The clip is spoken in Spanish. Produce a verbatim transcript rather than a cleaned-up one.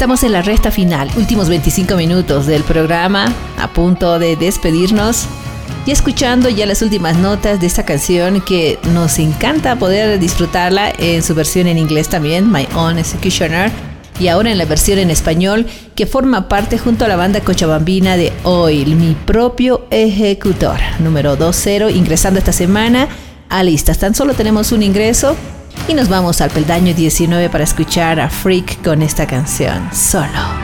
estamos en la recta final, últimos veinticinco minutos del programa, a punto de despedirnos y escuchando ya las últimas notas de esta canción que nos encanta poder disfrutarla en su versión en inglés también, My Own Executioner, y ahora en la versión en español que forma parte junto a la banda cochabambina de Oil, Mi Propio Ejecutor, número dos cero, ingresando esta semana a listas. Tan solo tenemos un ingreso y nos vamos al peldaño diecinueve para escuchar a Freak con esta canción, Solo.